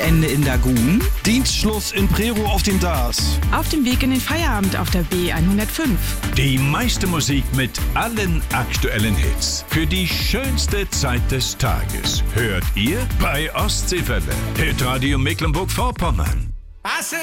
Wochenende in Dagun, Dienstschluss in Prerow auf dem DAS. auf dem Weg in den Feierabend auf der B105. Die meiste Musik mit allen aktuellen Hits. Für die schönste Zeit des Tages hört ihr bei Ostseewelle. Hitradio Mecklenburg-Vorpommern.